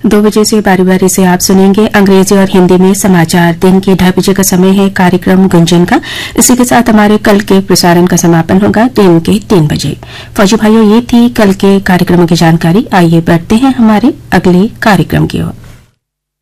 2 बजे से बारी बारी से आप सुनेंगे अंग्रेजी और हिंदी में समाचार। दिन के 2:30 बजे का समय है कार्यक्रम गुंजन का। इसी के साथ हमारे कल के प्रसारण का समापन होगा दिन के 3 बजे। फौजी भाइयों, ये थी कल के कार्यक्रमों की जानकारी। आइए बढ़ते हैं हमारे अगले कार्यक्रम की ओर।